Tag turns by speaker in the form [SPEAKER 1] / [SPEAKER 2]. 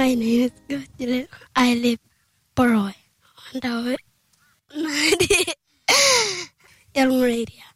[SPEAKER 1] My name is Gojil. I live Poroy. And I Young Radio.